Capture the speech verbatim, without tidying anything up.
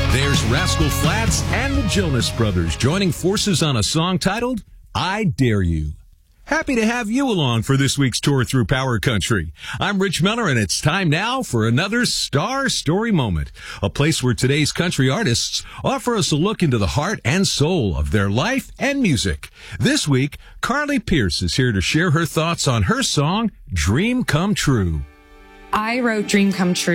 There's Rascal Flatts and the Jonas Brothers joining forces on a song titled, I Dare You. Happy to have you along for this week's tour through Power Country. I'm Rich Miller, and it's time now for another Star Story Moment, a place where today's country artists offer us a look into the heart and soul of their life and music. This week, Carly Pearce is here to share her thoughts on her song, Dream Come True. I wrote Dream Come True